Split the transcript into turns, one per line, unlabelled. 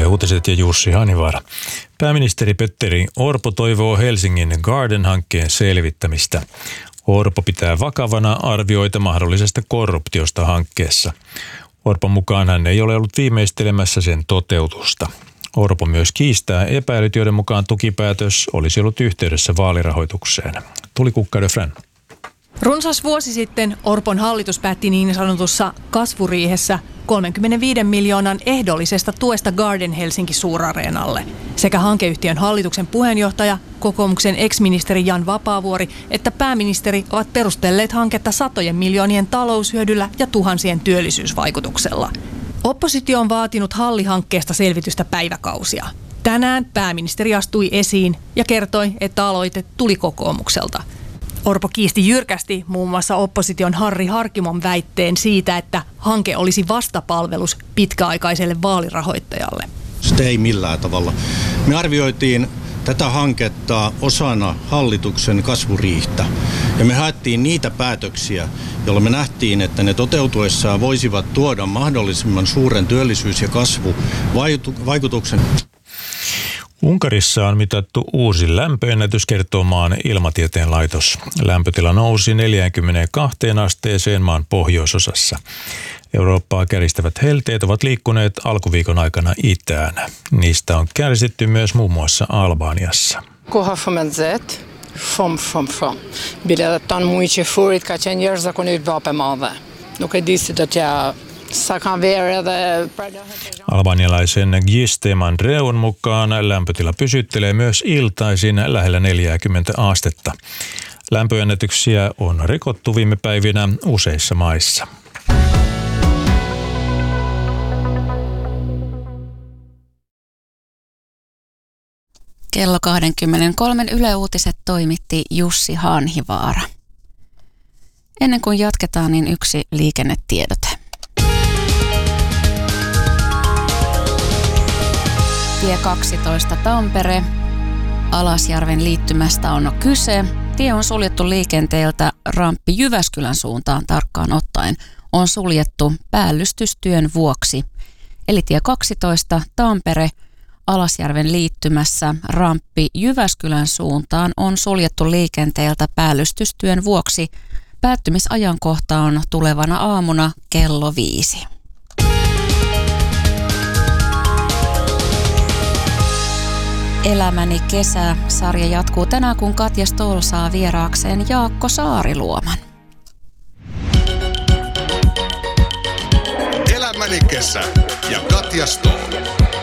Uutiset ja Jussi Hanivaara. Pääministeri Petteri Orpo toivoo Helsingin Garden-hankkeen selvittämistä. Orpo pitää vakavana arvioita mahdollisesta korruptiosta hankkeessa. Orpon mukaan hän ei ole ollut viimeistelemässä sen toteutusta. Orpo myös kiistää epäilyt, joiden mukaan tukipäätös olisi ollut yhteydessä vaalirahoitukseen. Tuli Kukka de Fren.
Runsas vuosi sitten Orpon hallitus päätti niin sanotussa kasvuriihessä 35 miljoonan ehdollisesta tuesta Garden Helsinki Suurareenalle. Sekä hankeyhtiön hallituksen puheenjohtaja, kokoomuksen ex-ministeri Jan Vapaavuori että pääministeri ovat perustelleet hanketta satojen miljoonien taloushyödyllä ja tuhansien työllisyysvaikutuksella. Oppositio on vaatinut hallihankkeesta selvitystä päiväkausia. Tänään pääministeri astui esiin ja kertoi, että aloite tuli kokoomukselta. Orpo kiisti jyrkästi muun muassa opposition Harri Harkimon väitteen siitä, että hanke olisi vastapalvelus pitkäaikaiselle vaalirahoittajalle.
Sitä ei millään tavalla. Me arvioitiin tätä hanketta osana hallituksen kasvuriihtä ja me haettiin niitä päätöksiä, joilla me nähtiin, että ne toteutuessaan voisivat tuoda mahdollisimman suuren työllisyys- ja kasvuvaikutuksen.
Unkarissa on mitattu uusi lämpöennätys, kertoo maan ilmatieteen laitos. Lämpötila nousi 42 asteeseen maan pohjoisosassa. Eurooppaa kärjistävät helteet ovat liikkuneet alkuviikon aikana itään. Niistä on kärsitty myös muun muassa Albaniassa. Albanialaisen Gisteman Andreun mukaan lämpötila pysyttelee myös iltaisin lähellä 40 astetta. Lämpöennätyksiä on rikottu viime päivinä useissa maissa.
Kello 23 Yle Uutiset toimitti Jussi Hanhivaara. Ennen kuin jatketaan, niin yksi liikennetiedote. Tie 12 Tampere. Alasjärven liittymästä on kyse. Tie on suljettu liikenteeltä ramppi Jyväskylän suuntaan tarkkaan ottaen. On suljettu päällystystyön vuoksi. Eli tie 12 Tampere. Alasjärven liittymässä ramppi Jyväskylän suuntaan on suljettu liikenteeltä päällystystyön vuoksi. Päättymisajankohta on tulevana aamuna kello 5. Elämäni kesä-sarja jatkuu tänään, kun Katja Stoll saa vieraakseen Jaakko Saariluoman.
Elämäni kesä ja Katja Stoll.